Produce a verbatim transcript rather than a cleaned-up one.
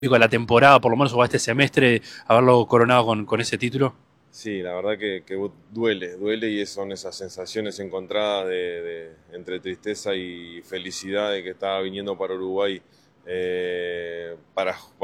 a la temporada, por lo menos, o a este semestre, haberlo coronado con, con ese título? Sí, la verdad que, que duele, duele y son esas sensaciones encontradas de, de- entre tristeza y felicidad de que estaba viniendo para Uruguay eh, para,